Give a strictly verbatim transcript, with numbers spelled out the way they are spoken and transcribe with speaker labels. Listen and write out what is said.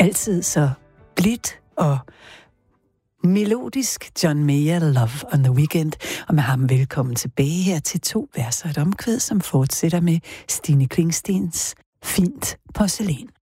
Speaker 1: altid så blidt og melodisk John Mayer, Love on the Weekend, og med ham velkommen tilbage her til to vers og et omkvæd, som fortsætter med Stine Klingstens Fint porcelæn.